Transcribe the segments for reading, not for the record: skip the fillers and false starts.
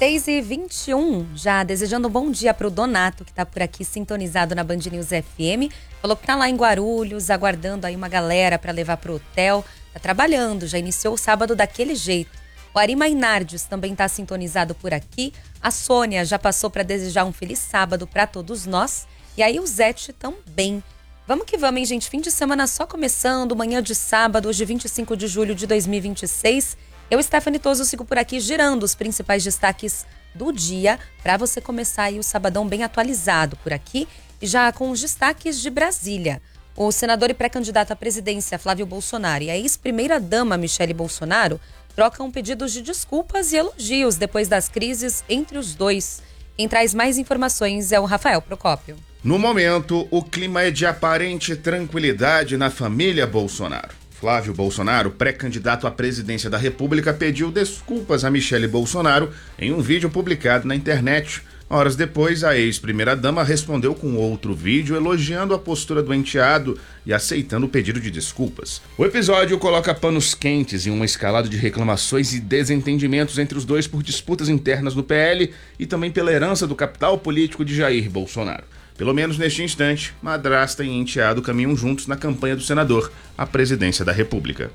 6h21, já desejando um bom dia para o Donato, que está por aqui sintonizado na Band News FM. Falou que tá lá em Guarulhos, aguardando aí uma galera para levar pro hotel. Tá trabalhando, já iniciou o sábado daquele jeito. O Ari Mainardios também está sintonizado por aqui. A Sônia já passou para desejar um feliz sábado para todos nós. E aí o Zete também. Vamos que vamos, hein, gente? Fim de semana só começando, manhã de sábado, hoje 25 de julho de 2026. Eu, Stephanie Toso, sigo por aqui girando os principais destaques do dia para você começar aí o sabadão bem atualizado por aqui, já com os destaques de Brasília. O senador e pré-candidato à presidência Flávio Bolsonaro e a ex-primeira-dama Michele Bolsonaro trocam pedidos de desculpas e elogios depois das crises entre os dois. Quem traz mais informações é o Rafael Procópio. No momento, o clima é de aparente tranquilidade na família Bolsonaro. Flávio Bolsonaro, pré-candidato à presidência da República, pediu desculpas a Michele Bolsonaro em um vídeo publicado na internet. Horas depois, a ex-primeira-dama respondeu com outro vídeo elogiando a postura do enteado e aceitando o pedido de desculpas. O episódio coloca panos quentes em uma escalada de reclamações e desentendimentos entre os dois por disputas internas no PL e também pela herança do capital político de Jair Bolsonaro. Pelo menos neste instante, madrasta e enteado caminham juntos na campanha do senador à presidência da República.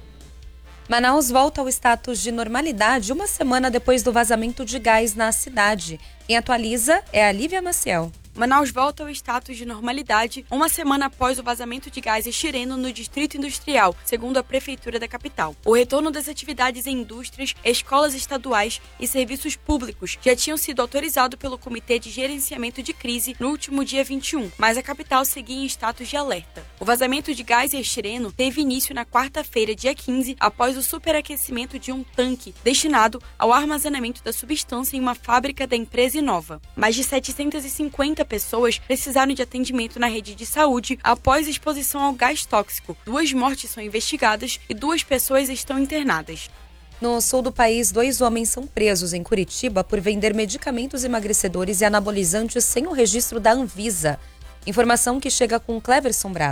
Manaus volta ao status de normalidade uma semana depois do vazamento de gás na cidade. Quem atualiza é a Lívia Maciel. Manaus volta ao status de normalidade uma semana após o vazamento de gás estireno no Distrito Industrial, segundo a Prefeitura da capital. O retorno das atividades em indústrias, escolas estaduais e serviços públicos já tinham sido autorizados pelo Comitê de Gerenciamento de Crise no último dia 21, mas a capital seguia em status de alerta. O vazamento de gás estireno teve início na quarta-feira, dia 15, após o superaquecimento de um tanque destinado ao armazenamento da substância em uma fábrica da empresa Inova. Mais de 750 pessoas precisaram de atendimento na rede de saúde após exposição ao gás tóxico. 2 mortes são investigadas e 2 pessoas estão internadas. No sul do país, 2 homens são presos em Curitiba por vender medicamentos emagrecedores e anabolizantes sem o registro da Anvisa. Informação que chega com Cleverson Bravo.